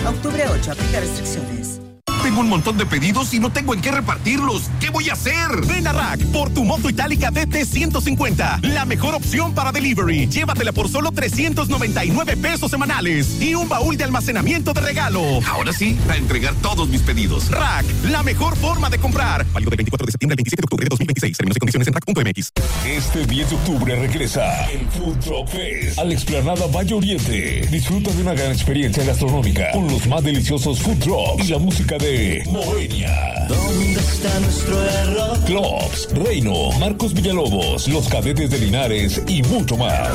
Octubre 8, aplica restricciones. Tengo un montón de pedidos y no tengo en qué repartirlos. ¿Qué voy a hacer? Ven a Rack por tu moto itálica DT150. La mejor opción para delivery. Llévatela por solo 399 pesos semanales y un baúl de almacenamiento de regalo. Ahora sí, a entregar todos mis pedidos. Rack, la mejor forma de comprar. Válido del 24 de septiembre al 27 de octubre de 2026. Términos y condiciones en rack.mx. Este 10 de octubre regresa el Food Truck Fest a la explanada Valle Oriente. Disfruta de una gran experiencia gastronómica con los más deliciosos food trucks y la música de Moenia. ¿Dónde está nuestro error? Clubs, Reino, Marcos Villalobos, Los Cadetes de Linares y mucho más.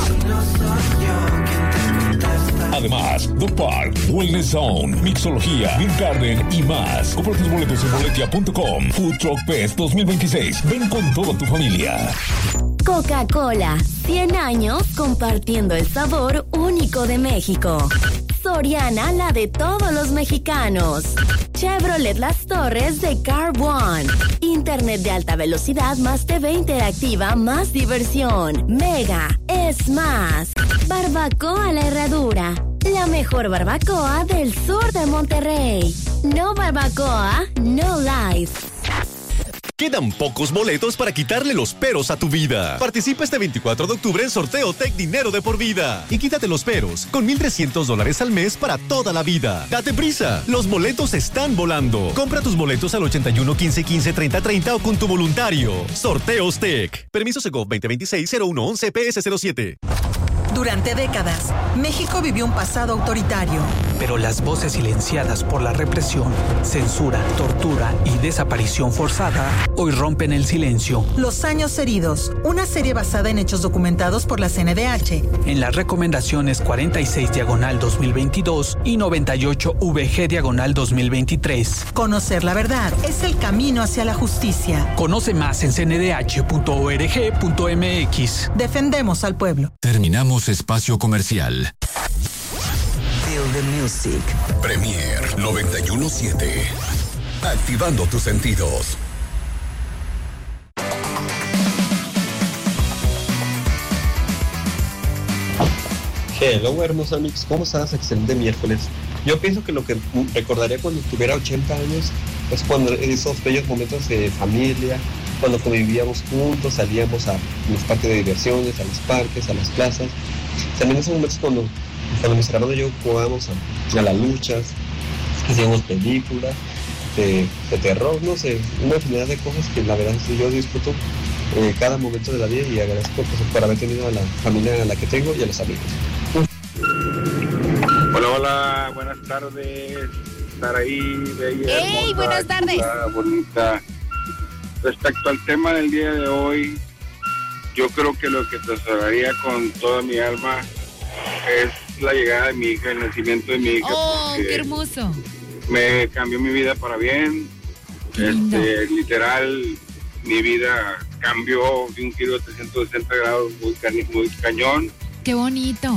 Además, The Park, Wellness Zone, Mixología, Beer Garden y más. Compra tus boletos en boletia.com. Food Truck Fest 2026. Ven con toda tu familia. Coca-Cola, 100 años compartiendo el sabor único de México. Soriana, la de todos los mexicanos. Chevrolet Las Torres de Car One. Internet de alta velocidad más TV interactiva más diversión. Mega es más. Barbacoa La Herradura. La mejor barbacoa del sur de Monterrey. No barbacoa, no life. Quedan pocos boletos para quitarle los peros a tu vida. Participa este 24 de octubre en Sorteo Tech Dinero de por vida. Y quítate los peros con $1,300 al mes para toda la vida. Date prisa, los boletos están volando. Compra tus boletos al 81 15 15 30 30 o con tu voluntario. Sorteos Tech. Permiso Segov 2026-0111 PS07. Durante décadas, México vivió un pasado autoritario. Pero las voces silenciadas por la represión, censura, tortura y desaparición forzada hoy rompen el silencio. Los años heridos, una serie basada en hechos documentados por la CNDH. En las recomendaciones 46/2022 y 98/VG/2023. Conocer la verdad es el camino hacia la justicia. Conoce más en cndh.org.mx. Defendemos al pueblo. Terminamos espacio comercial. Feel the music. Premier 91.7. Activando tus sentidos. Hello, hermosa mix, ¿cómo estás? Excelente miércoles. Yo pienso que lo que recordaría cuando tuviera 80 años es cuando esos bellos momentos de familia, cuando convivíamos juntos, salíamos a los parques de diversiones, a los parques, a las plazas. También esos momentos cuando mis hermanos y yo jugábamos a las luchas, hacíamos películas de terror, no sé, una infinidad de cosas que la verdad yo disfruto cada momento de la vida y agradezco por haber tenido a la familia a la que tengo y a los amigos. Hola, buenas tardes. Saraí, bella, hermosa, buenas tardes. Bonita. Respecto al tema del día de hoy, yo creo que lo que atesoraría con toda mi alma es la llegada de mi hija, el nacimiento de mi hija. ¡Oh, qué hermoso! Me cambió mi vida para bien. Literal, mi vida cambió de un giro de 360 grados muy cañón. ¡Qué bonito!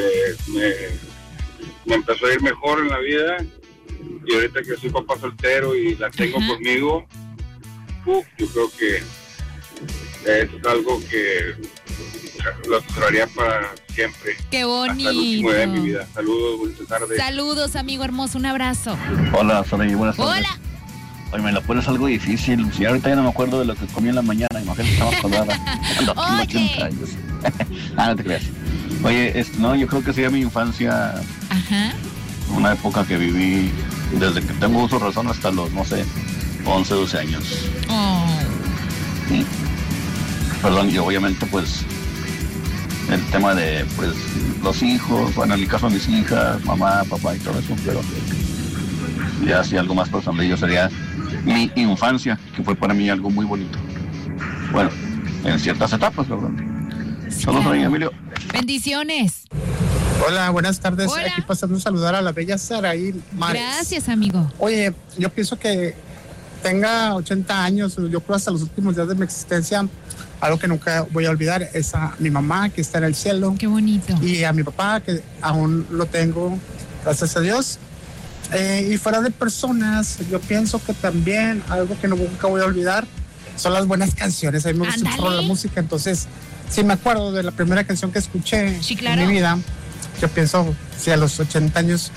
Me empezó a ir mejor en la vida y ahorita que soy papá soltero y la tengo conmigo, yo creo que es algo que lo atesoraría para siempre. ¡Qué bonito! Hasta el último día de mi vida. Saludos, buenas tardes. Saludos, amigo hermoso, un abrazo. Hola, Saraí, buenas tardes. Hola. Oye, me la pones algo difícil. Si ahorita ya no me acuerdo de lo que comí en la mañana, imagínate, estamos colgada. Tengo 80 años. No te creas. Oye, no, yo creo que sería mi infancia. Ajá. Una época que viví desde que tengo uso de razón hasta los, no sé, 11, 12 años. Oh. Sí. Perdón, y obviamente pues el tema de pues los hijos, bueno, en mi caso mis hijas, mamá, papá y todo eso, pero ya si algo más personal yo sería mi infancia, que fue para mí algo muy bonito. Bueno, en ciertas etapas, ¿verdad? Sí, Saludos, claro. Emilio. Bendiciones. Hola, buenas tardes. Hola. Aquí pasando a saludar a la bella Saraí Mares. Gracias, amigo. Oye, yo pienso que tenga 80 años, yo creo hasta los últimos días de mi existencia, algo que nunca voy a olvidar es a mi mamá que está en el cielo. Qué bonito. Y a mi papá que aún lo tengo, gracias a Dios. Y fuera de personas, yo pienso que también algo que nunca voy a olvidar son las buenas canciones. A mí me gusta mucho la música, entonces sí me acuerdo de la primera canción que escuché sí, claro. en mi vida. Yo pienso, si a los 80 años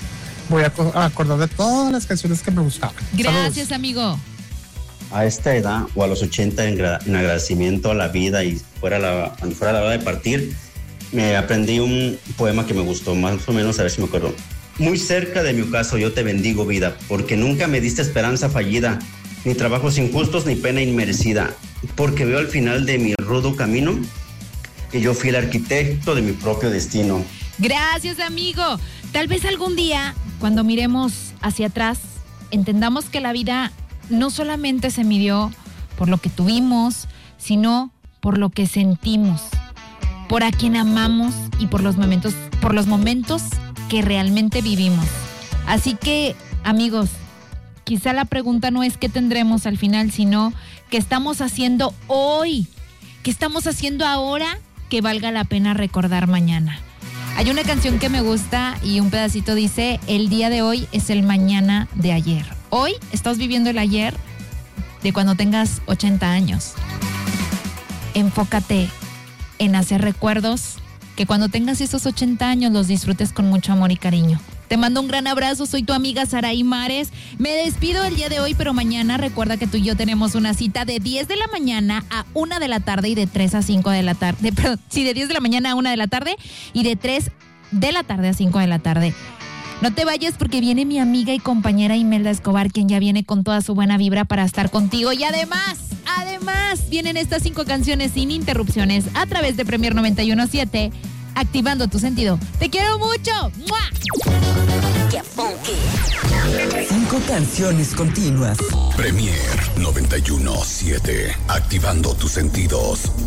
voy a acordar de todas las canciones que me gustaban. Gracias, amigo. A esta edad o a los 80 en agradecimiento a la vida y cuando fuera la hora de partir, me aprendí un poema que me gustó, más o menos, a ver si me acuerdo. Muy cerca de mi ocaso yo te bendigo, vida, porque nunca me diste esperanza fallida, ni trabajos injustos, ni pena inmerecida, porque veo al final de mi rudo camino que yo fui el arquitecto de mi propio destino. Gracias, amigo. Tal vez algún día, cuando miremos hacia atrás, entendamos que la vida no solamente se midió por lo que tuvimos, sino por lo que sentimos, por a quien amamos y por los momentos que realmente vivimos. Así que, amigos, quizá la pregunta no es qué tendremos al final, sino qué estamos haciendo hoy, qué estamos haciendo ahora que valga la pena recordar mañana. Hay una canción que me gusta y un pedacito dice: el día de hoy es el mañana de ayer. Hoy estás viviendo el ayer de cuando tengas 80 años. Enfócate en hacer recuerdos que cuando tengas esos 80 años los disfrutes con mucho amor y cariño. Te mando un gran abrazo, soy tu amiga Saraí Mares. Me despido el día de hoy, pero mañana recuerda que tú y yo tenemos una cita de 10 de la mañana a 1 de la tarde y de 3 a 5 de la tarde. De 10 de la mañana a 1 de la tarde y de 3 de la tarde a 5 de la tarde. No te vayas porque viene mi amiga y compañera Imelda Escobar, quien ya viene con toda su buena vibra para estar contigo. Y además, vienen estas 5 canciones sin interrupciones a través de Premier 91.7, activando tu sentido. ¡Te quiero mucho! ¡Mua! ¡Qué funky! 5 canciones continuas. Premier 91.7, activando tus sentidos.